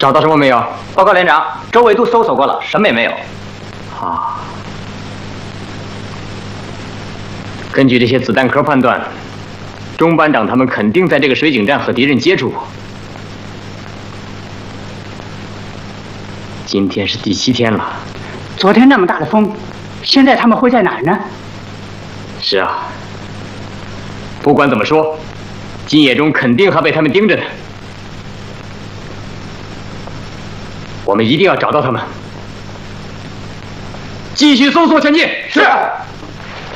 找到什么没有？ 报告连长，周围都搜索过了，什么也没有。 啊。根据这些子弹壳判断，钟班长他们肯定在这个水井站和敌人接触过。今天是第7天了。 昨天那么大的风，现在他们会在哪儿呢？ 是啊。不管怎么说，金野中肯定还被他们盯着呢。我们一定要找到他们。继续搜索前进。 是。